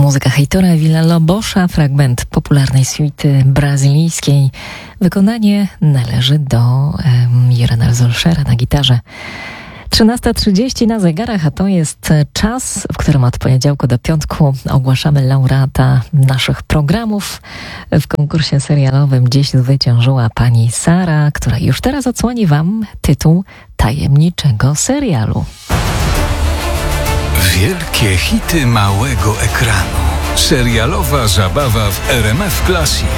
Muzyka Heitora Villa-Lobosza, fragment popularnej suity brazylijskiej. Wykonanie należy do Jorana Zulszera na gitarze. 13:30 na zegarach, a to jest czas, w którym od poniedziałku do piątku ogłaszamy laureata naszych programów. W konkursie serialowym dziś zwyciężyła pani Sara, która już teraz odsłoni wam tytuł tajemniczego serialu. Wielkie hity małego ekranu. Serialowa zabawa w RMF Classic.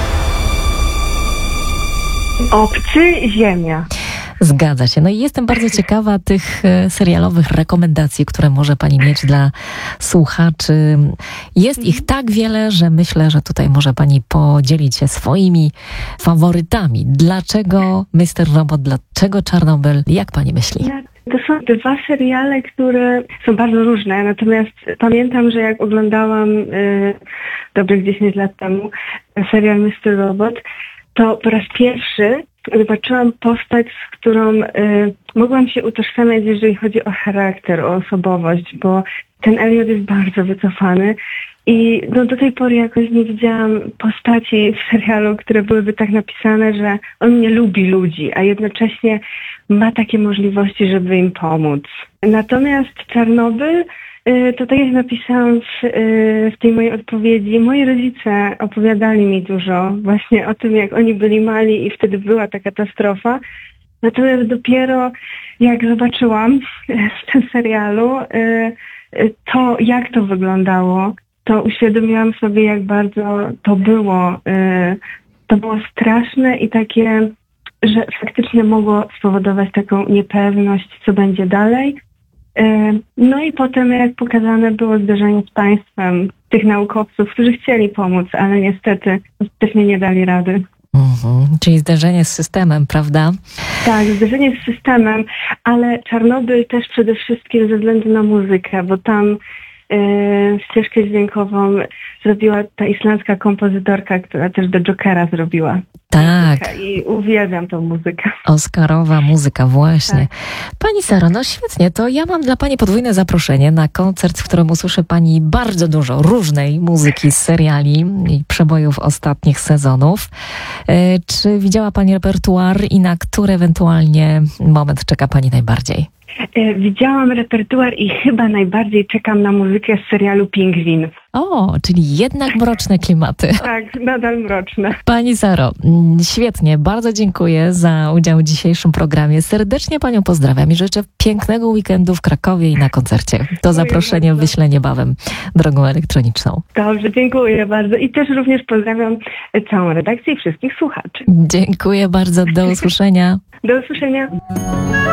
Obcy, Ziemia. Zgadza się. No i jestem bardzo ciekawa tych serialowych rekomendacji, które może pani mieć dla słuchaczy. Jest ich tak wiele, że myślę, że tutaj może pani podzielić się swoimi faworytami. Dlaczego Mr. Robot, dlaczego Czarnobyl? Jak pani myśli? To są dwa seriale, które są bardzo różne, natomiast pamiętam, że jak oglądałam dobrych 10 lat temu serial Mr. Robot, to po raz pierwszy zobaczyłam postać, z którą mogłam się utożsamiać, jeżeli chodzi o charakter, o osobowość, bo ten Elliot jest bardzo wycofany i do tej pory jakoś nie widziałam postaci w serialu, które byłyby tak napisane, że on nie lubi ludzi, a jednocześnie ma takie możliwości, żeby im pomóc. Natomiast Czarnobyl, to tak jak napisałam w tej mojej odpowiedzi, moi rodzice opowiadali mi dużo właśnie o tym, jak oni byli mali i wtedy była ta katastrofa. Natomiast dopiero jak zobaczyłam w tym serialu to, jak to wyglądało, to uświadomiłam sobie, jak bardzo to było straszne i takie, że faktycznie mogło spowodować taką niepewność, co będzie dalej. No i potem, jak pokazane było zderzenie z państwem tych naukowców, którzy chcieli pomóc, ale niestety ostatecznie nie dali rady. Czyli zderzenie z systemem, prawda? Tak, zderzenie z systemem, ale Czarnobyl też przede wszystkim ze względu na muzykę, bo tam ścieżkę dźwiękową zrobiła ta islandzka kompozytorka, która też do Jokera zrobiła. Tak. I uwielbiam tą muzykę. Oscarowa muzyka, właśnie. Tak. Pani Saro, no świetnie, to ja mam dla pani podwójne zaproszenie na koncert, w którym usłyszy pani bardzo dużo różnej muzyki z seriali i przebojów ostatnich sezonów. Czy widziała pani repertuar i na który ewentualnie moment czeka pani najbardziej? Widziałam repertuar i chyba najbardziej czekam na muzykę z serialu Pingwin. O, czyli jednak mroczne klimaty. Tak, nadal mroczne. Pani Saro, świetnie, bardzo dziękuję za udział w dzisiejszym programie. Serdecznie panią pozdrawiam i życzę pięknego weekendu w Krakowie i na koncercie. To zaproszenie wyślę niebawem drogą elektroniczną. Dobrze, dziękuję bardzo i też również pozdrawiam całą redakcję i wszystkich słuchaczy. Dziękuję bardzo, do usłyszenia. Do usłyszenia.